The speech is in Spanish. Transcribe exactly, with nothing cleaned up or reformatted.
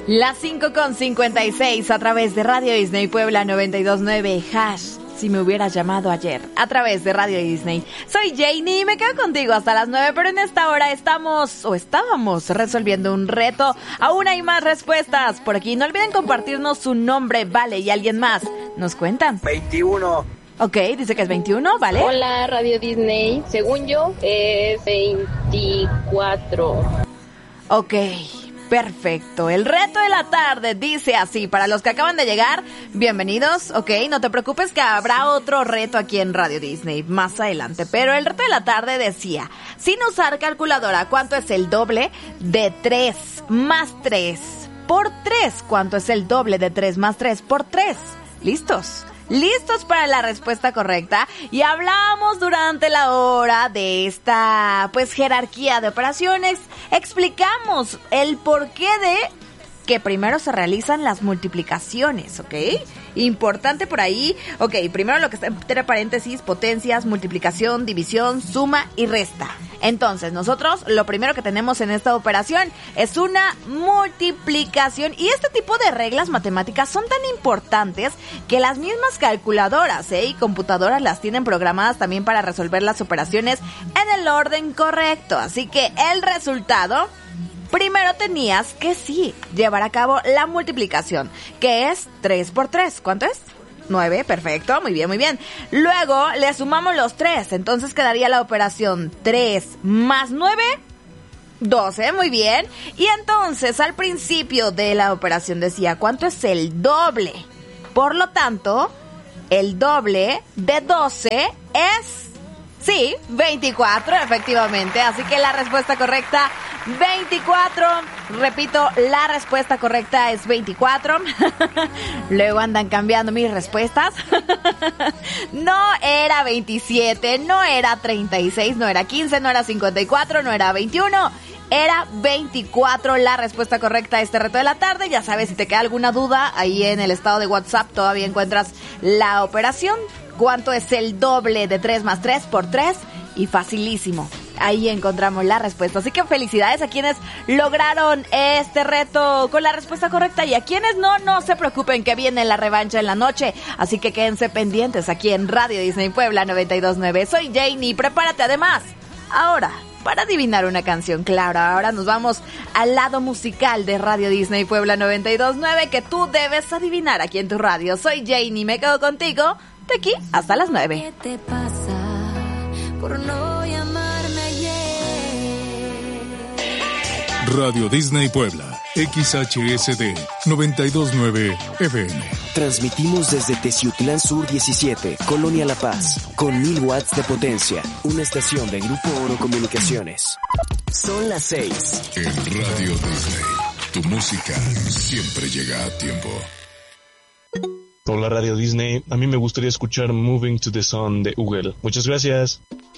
Las cinco con cincuenta y seis a través de Radio Disney Puebla noventa y dos punto nueve. Hash, si me hubieras llamado ayer, a través de Radio Disney. Soy Janie y me quedo contigo hasta las nueve, pero en esta hora estamos, o estábamos, resolviendo un reto. Aún hay más respuestas por aquí. No olviden compartirnos su nombre, vale, y alguien más. ¿Nos cuentan? veintiuno. Ok, dice que es veintiuno, ¿vale? Hola, Radio Disney. Según yo, es veinticuatro. Ok, perfecto. El reto de la tarde dice así, para los que acaban de llegar, bienvenidos, ok, no te preocupes que habrá otro reto aquí en Radio Disney más adelante, pero el reto de la tarde decía, sin usar calculadora, ¿cuánto es el doble de tres más tres por tres? ¿Cuánto es el doble de tres más tres por tres? ¿Listos? ¿Listos para la respuesta correcta? Y hablamos durante la hora de esta, pues, jerarquía de operaciones. Explicamos el porqué de que primero se realizan las multiplicaciones, ¿ok? Importante por ahí. Ok, primero lo que está entre paréntesis, potencias, multiplicación, división, suma y resta. Entonces, nosotros lo primero que tenemos en esta operación es una multiplicación. Y este tipo de reglas matemáticas son tan importantes que las mismas calculadoras, ¿eh? y computadoras las tienen programadas también para resolver las operaciones en el orden correcto. Así que el resultado... Primero tenías que sí, llevar a cabo la multiplicación, que es tres por tres. ¿Cuánto es? nueve, perfecto, muy bien, muy bien. Luego le sumamos los tres, entonces quedaría la operación tres más nueve, doce, muy bien. Y entonces al principio de la operación decía, ¿cuánto es el doble? Por lo tanto, el doble de doce es... Sí, veinticuatro, efectivamente. Así que la respuesta correcta, veinticuatro. Repito, la respuesta correcta es veinticuatro. Luego andan cambiando mis respuestas. No era veintisiete, no era treinta y seis, no era quince, no era cincuenta y cuatro, no era veintiuno. Era veinticuatro la respuesta correcta a este reto de la tarde. Ya sabes, si te queda alguna duda, ahí en el estado de WhatsApp todavía encuentras la operación. ¿Cuánto es el doble de tres más tres por tres? Y facilísimo. Ahí encontramos la respuesta. Así que felicidades a quienes lograron este reto con la respuesta correcta. Y a quienes no, no se preocupen que viene la revancha en la noche. Así que quédense pendientes aquí en Radio Disney Puebla noventa y dos punto nueve. Soy Janie. Prepárate además. Ahora, para adivinar una canción, claro, ahora nos vamos al lado musical de Radio Disney Puebla noventa y dos punto nueve que tú debes adivinar aquí en tu radio. Soy Janie, me quedo contigo de aquí hasta las nueve. ¿Qué te pasa por no llamarme ayer? Radio Disney Puebla, X H S D noventa y dos punto nueve F M. Transmitimos desde Teciutlán Sur diecisiete, Colonia La Paz, con mil watts de potencia. Una estación de Grupo Oro Comunicaciones. Son las seis. En Radio Disney, tu música siempre llega a tiempo. Hola Radio Disney, a mí me gustaría escuchar Moving to the Sun de Google. Muchas gracias.